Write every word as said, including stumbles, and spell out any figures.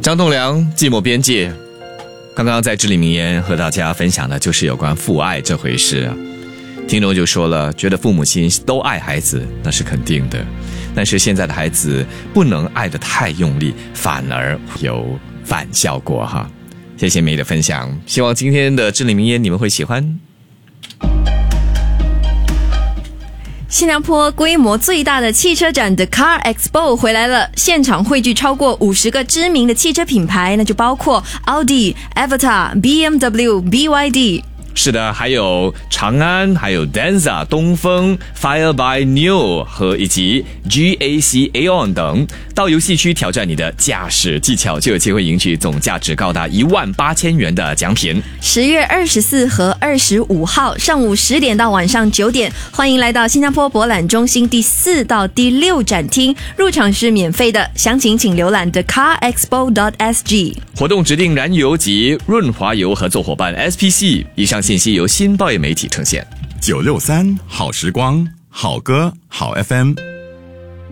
张栋梁寂寞边界，刚刚在至理名言和大家分享的就是有关父爱这回事啊。听众就说了，觉得父母亲都爱孩子，那是肯定的，但是现在的孩子不能爱得太用力，反而有反效果哈。谢谢梅的分享，希望今天的至理名言你们会喜欢。 新加坡规模最大的汽车展 The Car Expo 回来了，现场汇聚超过五十个知名的汽车品牌，那就包括奥迪、Avatar、B M W、B Y D。 是的，还有长安，还有 Denza、东风、Fire by New 和以及 G A C Aeon 等，到游戏区挑战你的驾驶技巧，就有机会赢取总价值高达一万八千元的奖品。 十月二十四和二十五号上午十点到晚上九点，欢迎来到新加坡博览中心第四到第六展厅，入场是免费的，详情请浏览 the car expo dot s g。 活动指定燃油及润滑油合作伙伴 S P C， 以上信息由新报业媒体呈现。 九六三好时光，好歌好 F M。